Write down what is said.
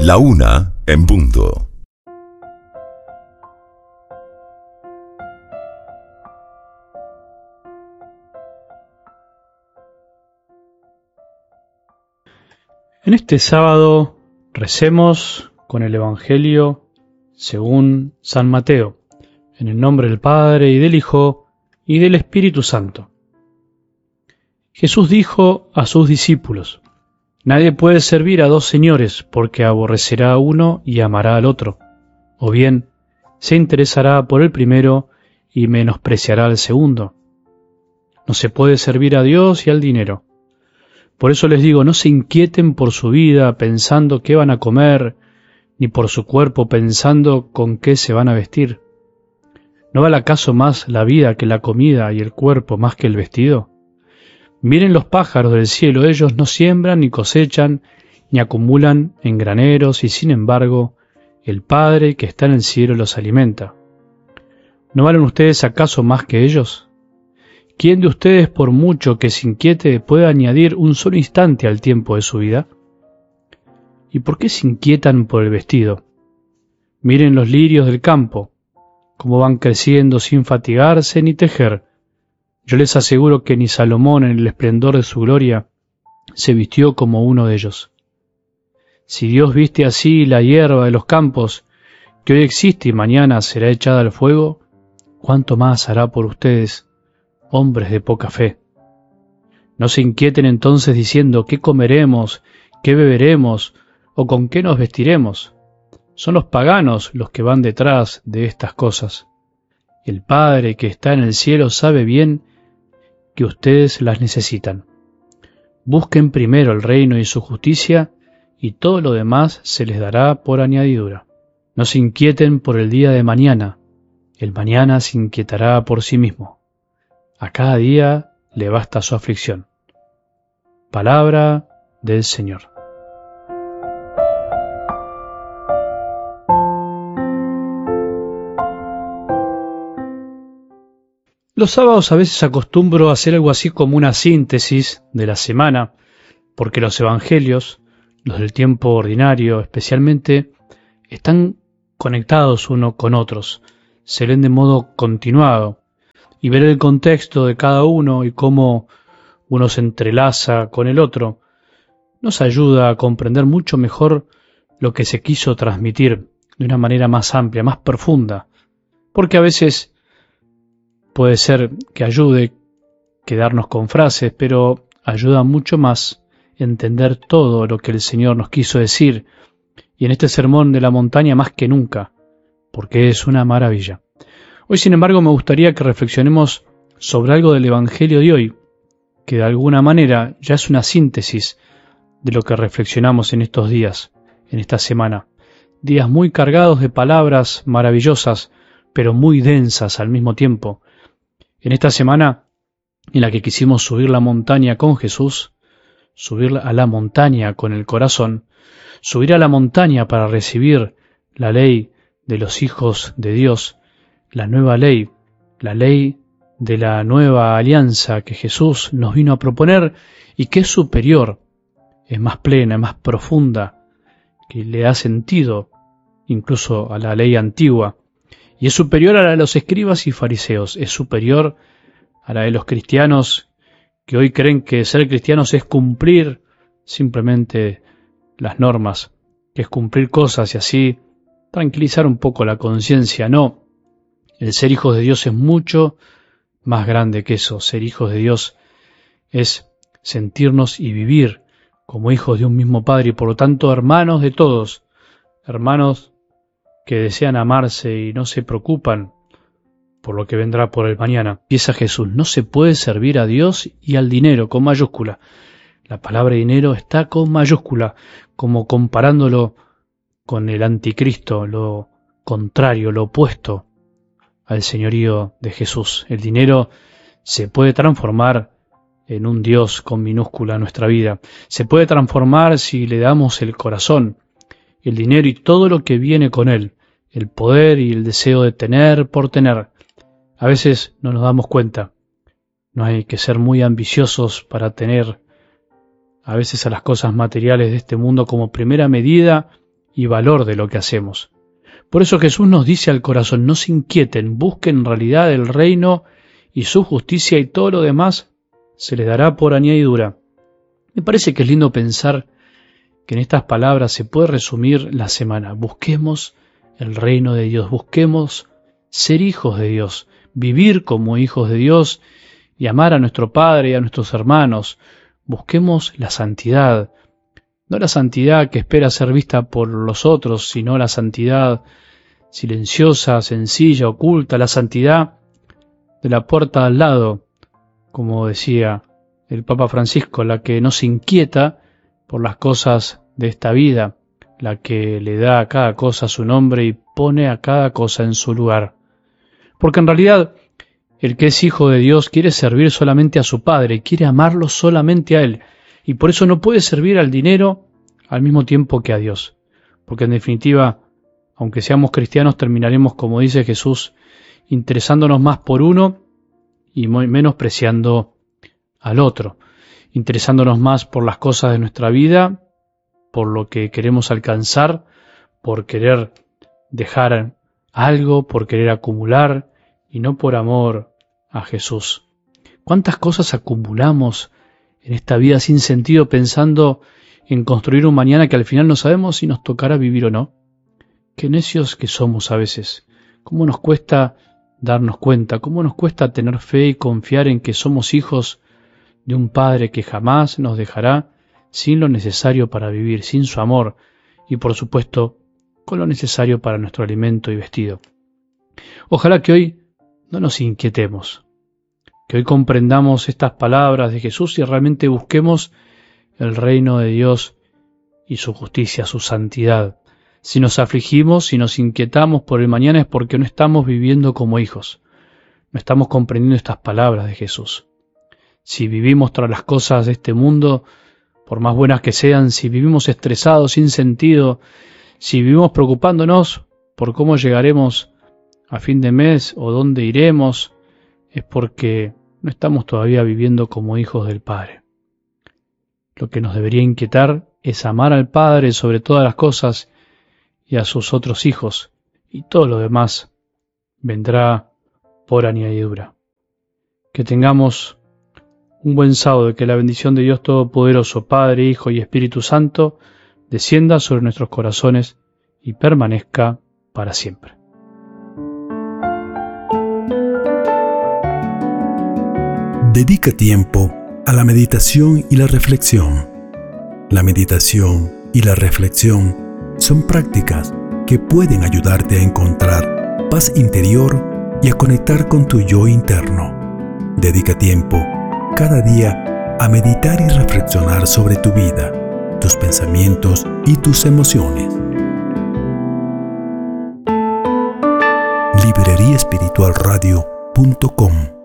1:00 p.m. En este sábado recemos con el Evangelio según San Mateo, en el nombre del Padre, y del Hijo, y del Espíritu Santo. Jesús dijo a sus discípulos: Nadie puede servir a dos señores, porque aborrecerá a uno y amará al otro, o bien se interesará por el primero y menospreciará al segundo. No se puede servir a Dios y al dinero. Por eso les digo, no se inquieten por su vida pensando qué van a comer, ni por su cuerpo pensando con qué se van a vestir. ¿No vale acaso más la vida que la comida y el cuerpo más que el vestido? Miren los pájaros del cielo, ellos no siembran ni cosechan, ni acumulan en graneros, y sin embargo, el Padre que está en el cielo los alimenta. ¿No valen ustedes acaso más que ellos? ¿Quién de ustedes, por mucho que se inquiete, puede añadir un solo instante al tiempo de su vida? ¿Y por qué se inquietan por el vestido? Miren los lirios del campo, cómo van creciendo sin fatigarse ni tejer. Yo les aseguro que ni Salomón, en el esplendor de su gloria, se vistió como uno de ellos. Si Dios viste así la hierba de los campos, que hoy existe y mañana será echada al fuego, ¿cuánto más hará por ustedes, hombres de poca fe? No se inquieten entonces diciendo ¿qué comeremos, qué beberemos o con qué nos vestiremos? Son los paganos los que van detrás de estas cosas. El Padre que está en el cielo sabe bien que ustedes las necesitan. Busquen primero el reino y su justicia, y todo lo demás se les dará por añadidura. No se inquieten por el día de mañana, el mañana se inquietará por sí mismo. A cada día le basta su aflicción. Palabra del Señor. Los sábados a veces acostumbro a hacer algo así como una síntesis de la semana, porque los evangelios, los del tiempo ordinario especialmente, están conectados uno con otros, se leen de modo continuado, y ver el contexto de cada uno y cómo uno se entrelaza con el otro, nos ayuda a comprender mucho mejor lo que se quiso transmitir de una manera más amplia, más profunda, porque a veces puede ser que ayude quedarnos con frases, pero ayuda mucho más entender todo lo que el Señor nos quiso decir, y en este sermón de la montaña más que nunca, porque es una maravilla. Hoy, sin embargo, me gustaría que reflexionemos sobre algo del Evangelio de hoy, que de alguna manera ya es una síntesis de lo que reflexionamos en estos días, en esta semana. Días muy cargados de palabras maravillosas, pero muy densas al mismo tiempo. En esta semana en la que quisimos subir la montaña con Jesús, subir a la montaña con el corazón, subir a la montaña para recibir la ley de los hijos de Dios, la nueva ley, la ley de la nueva alianza que Jesús nos vino a proponer y que es superior, es más plena, es más profunda, que le da sentido incluso a la ley antigua, y es superior a la de los escribas y fariseos, es superior a la de los cristianos que hoy creen que ser cristianos es cumplir simplemente las normas, que es cumplir cosas y así tranquilizar un poco la conciencia. No, el ser hijos de Dios es mucho más grande que eso. Ser hijos de Dios es sentirnos y vivir como hijos de un mismo Padre y por lo tanto hermanos de todos, hermanos que desean amarse y no se preocupan por lo que vendrá por el mañana. Empieza Jesús: no se puede servir a Dios y al dinero, con mayúscula. La palabra dinero está con mayúscula, como comparándolo con el anticristo, lo contrario, lo opuesto al señorío de Jesús. El dinero se puede transformar en un Dios con minúscula en nuestra vida. Se puede transformar si le damos el corazón, el dinero y todo lo que viene con él, el poder y el deseo de tener por tener. A veces no nos damos cuenta. No hay que ser muy ambiciosos para tener a veces a las cosas materiales de este mundo como primera medida y valor de lo que hacemos. Por eso Jesús nos dice al corazón, no se inquieten, busquen en realidad el reino y su justicia y todo lo demás se les dará por añadidura. Me parece que es lindo pensar que en estas palabras se puede resumir la semana. Busquemos el reino de Dios, busquemos ser hijos de Dios, vivir como hijos de Dios y amar a nuestro Padre y a nuestros hermanos. Busquemos la santidad, no la santidad que espera ser vista por los otros, sino la santidad silenciosa, sencilla, oculta, la santidad de la puerta al lado, como decía el Papa Francisco, la que no se inquieta por las cosas de esta vida, la que le da a cada cosa su nombre y pone a cada cosa en su lugar. Porque en realidad el que es hijo de Dios quiere servir solamente a su Padre, quiere amarlo solamente a Él, y por eso no puede servir al dinero al mismo tiempo que a Dios. Porque en definitiva, aunque seamos cristianos, terminaremos, como dice Jesús, interesándonos más por uno y menospreciando al otro, interesándonos más por las cosas de nuestra vida, por lo que queremos alcanzar, por querer dejar algo, por querer acumular, y no por amor a Jesús. ¿Cuántas cosas acumulamos en esta vida sin sentido pensando en construir un mañana que al final no sabemos si nos tocará vivir o no? Qué necios que somos a veces. ¿Cómo nos cuesta darnos cuenta? ¿Cómo nos cuesta tener fe y confiar en que somos hijos de un Padre que jamás nos dejará sin lo necesario para vivir, sin su amor y por supuesto con lo necesario para nuestro alimento y vestido? Ojalá que hoy no nos inquietemos, que hoy comprendamos estas palabras de Jesús y realmente busquemos el reino de Dios y su justicia, su santidad. Si nos afligimos, si nos inquietamos por el mañana es porque no estamos viviendo como hijos, no estamos comprendiendo estas palabras de Jesús. Si vivimos tras las cosas de este mundo, por más buenas que sean, si vivimos estresados, sin sentido, si vivimos preocupándonos por cómo llegaremos a fin de mes o dónde iremos, es porque no estamos todavía viviendo como hijos del Padre. Lo que nos debería inquietar es amar al Padre sobre todas las cosas y a sus otros hijos, y todo lo demás vendrá por añadidura. Que tengamos un buen sábado, que la bendición de Dios Todopoderoso, Padre, Hijo y Espíritu Santo, descienda sobre nuestros corazones y permanezca para siempre. Dedica tiempo a la meditación y la reflexión. La meditación y la reflexión son prácticas que pueden ayudarte a encontrar paz interior y a conectar con tu yo interno. Dedica tiempo cada día a meditar y reflexionar sobre tu vida, tus pensamientos y tus emociones. Libreriaespiritualradio.com